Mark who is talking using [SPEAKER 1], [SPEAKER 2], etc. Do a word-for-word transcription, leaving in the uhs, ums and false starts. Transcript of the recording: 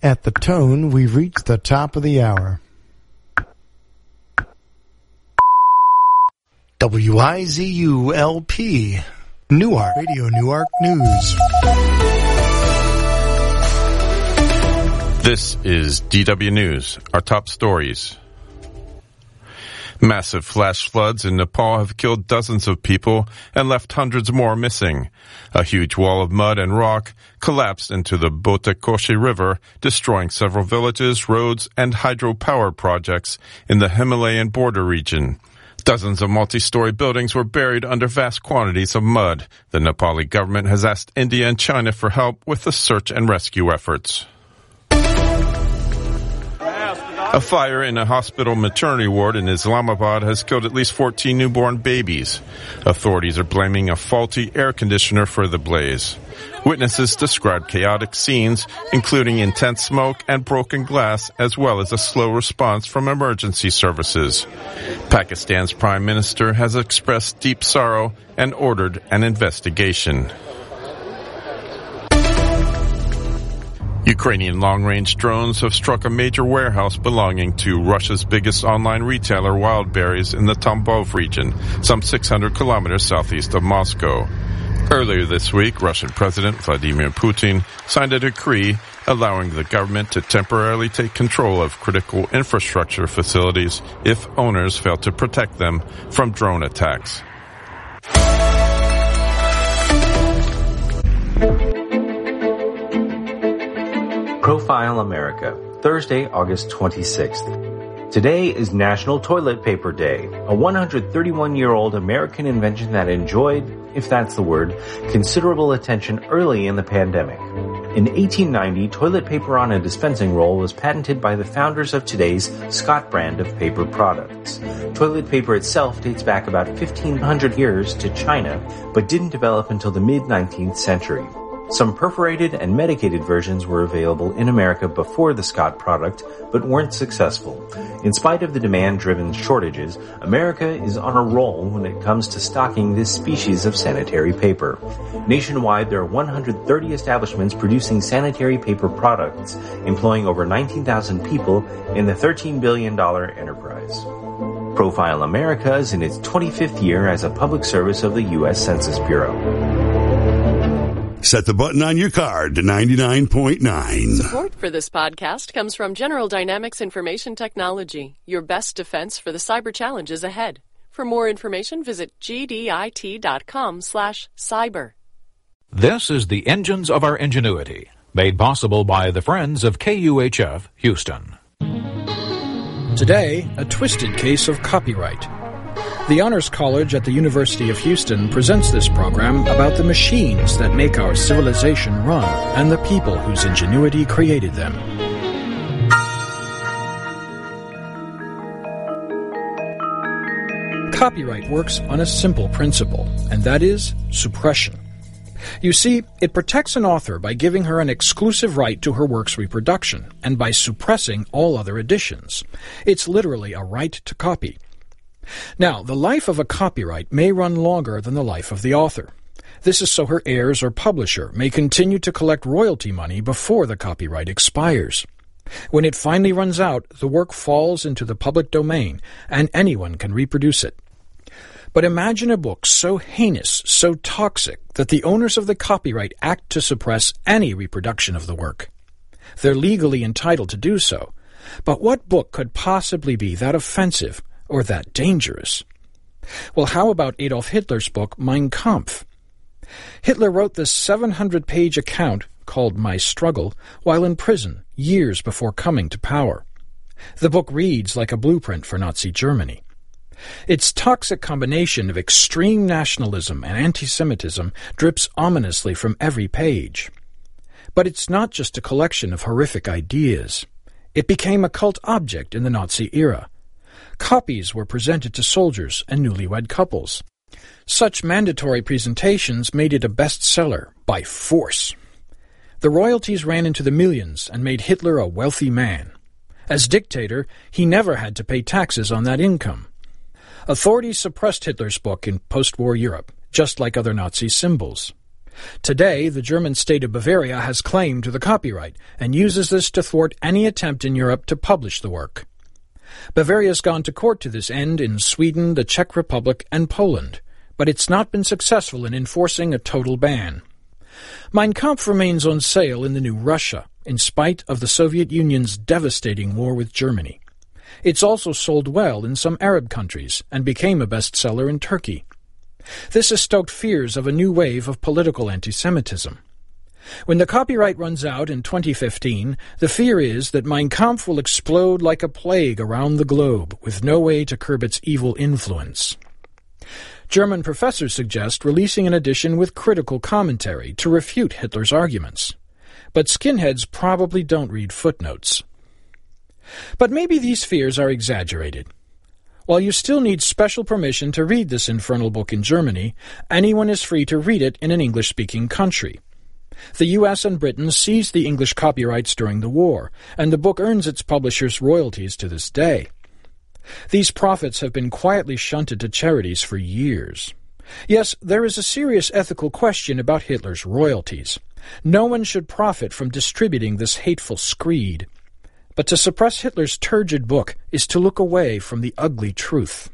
[SPEAKER 1] At the tone, we've reached the top of the hour. W I Z U L P, Newark, Radio Newark News.
[SPEAKER 2] This is D W News, our top stories. Massive flash floods in Nepal have killed dozens of people and left hundreds more missing. A huge wall of mud and rock collapsed into the Botekoshi River, destroying several villages, roads, and hydropower projects in the Himalayan border region. Dozens of multi-story buildings were buried under vast quantities of mud. The Nepali government has asked India and China for help with the search and rescue efforts. A fire in a hospital maternity ward in Islamabad has killed at least fourteen newborn babies. Authorities are blaming a faulty air conditioner for the blaze. Witnesses described chaotic scenes, including intense smoke and broken glass, as well as a slow response from emergency services. Pakistan's prime minister has expressed deep sorrow and ordered an investigation. Ukrainian long-range drones have struck a major warehouse belonging to Russia's biggest online retailer, Wildberries, in the Tambov region, some six hundred kilometers southeast of Moscow. Earlier this week, Russian President Vladimir Putin signed a decree allowing the government to temporarily take control of critical infrastructure facilities if owners fail to protect them from drone attacks.
[SPEAKER 3] Profile America, Thursday, August twenty-sixth. Today is National Toilet Paper Day, a one hundred thirty-one-year-old American invention that enjoyed, if that's the word, considerable attention early in the pandemic. In eighteen ninety, toilet paper on a dispensing roll was patented by the founders of today's Scott brand of paper products. Toilet paper itself dates back about fifteen hundred years to China, but didn't develop until the mid-nineteenth century. Some perforated and medicated versions were available in America before the Scott product, but weren't successful. In spite of the demand-driven shortages, America is on a roll when it comes to stocking this species of sanitary paper. Nationwide, there are one hundred thirty establishments producing sanitary paper products, employing over nineteen thousand people in the thirteen billion dollars enterprise. Profile America is in its twenty-fifth year as a public service of the U S Census Bureau.
[SPEAKER 4] Set the button on your card to ninety-nine point nine.
[SPEAKER 5] Support for this podcast comes from General Dynamics Information Technology, your best defense for the cyber challenges ahead. For more information, visit gdit.com slash cyber.
[SPEAKER 6] This is the Engines of Our Ingenuity, made possible by the friends of K U H F Houston.
[SPEAKER 7] Today, a twisted case of copyright. The Honors College at the University of Houston presents this program about the machines that make our civilization run and the people whose ingenuity created them. Copyright works on a simple principle, and that is suppression. You see, it protects an author by giving her an exclusive right to her work's reproduction, and by suppressing all other editions. It's literally a right to copy. Now, the life of a copyright may run longer than the life of the author. This is so her heirs or publisher may continue to collect royalty money before the copyright expires. When it finally runs out, the work falls into the public domain, and anyone can reproduce it. But imagine a book so heinous, so toxic, that the owners of the copyright act to suppress any reproduction of the work. They're legally entitled to do so. But what book could possibly be that offensive or that dangerous? Well, how about Adolf Hitler's book, Mein Kampf? Hitler wrote this seven hundred page account, called My Struggle, while in prison, years before coming to power. The book reads like a blueprint for Nazi Germany. Its toxic combination of extreme nationalism and anti-Semitism drips ominously from every page. But it's not just a collection of horrific ideas. It became a cult object in the Nazi era. Copies were presented to soldiers and newlywed couples. Such mandatory presentations made it a bestseller by force. The royalties ran into the millions and made Hitler a wealthy man. As dictator, he never had to pay taxes on that income. Authorities suppressed Hitler's book in post-war Europe, just like other Nazi symbols. Today, the German state of Bavaria has claim to the copyright and uses this to thwart any attempt in Europe to publish the work. Bavaria's gone to court to this end in Sweden, the Czech Republic, and Poland, but it's not been successful in enforcing a total ban. Mein Kampf remains on sale in the new Russia, in spite of the Soviet Union's devastating war with Germany. It's also sold well in some Arab countries and became a bestseller in Turkey. This has stoked fears of a new wave of political anti-Semitism. When the copyright runs out in twenty fifteen, the fear is that Mein Kampf will explode like a plague around the globe, with no way to curb its evil influence. German professors suggest releasing an edition with critical commentary to refute Hitler's arguments. But skinheads probably don't read footnotes. But maybe these fears are exaggerated. While you still need special permission to read this infernal book in Germany, anyone is free to read it in an English-speaking country. The U S and Britain seized the English copyrights during the war, and the book earns its publishers royalties to this day. These profits have been quietly shunted to charities for years. Yes, there is a serious ethical question about Hitler's royalties. No one should profit from distributing this hateful screed. But to suppress Hitler's turgid book is to look away from the ugly truth.